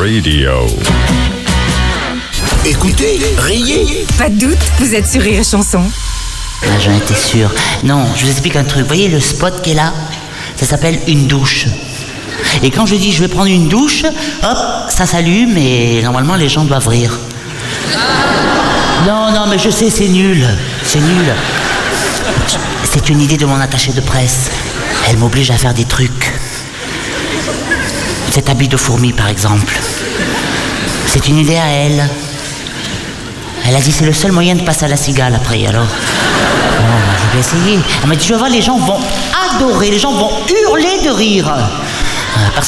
Radio. Écoutez, riez. Pas de doute, vous êtes sur Rire et Chanson. Ah, j'en étais sûr. Non, je vous explique un truc. Vous voyez le spot qui est là? Ça s'appelle une douche. Et quand je dis je vais prendre une douche, hop, ça s'allume et normalement les gens doivent rire. Non, mais je sais, c'est nul. C'est nul. C'est une idée de mon attaché de presse. Elle m'oblige à faire des trucs. Cet habit de fourmi, par exemple. C'est une idée à elle. Elle a dit c'est le seul moyen de passer à la cigale après, alors. Je vais essayer. Elle m'a dit, je vois, les gens vont adorer, les gens vont hurler de rire.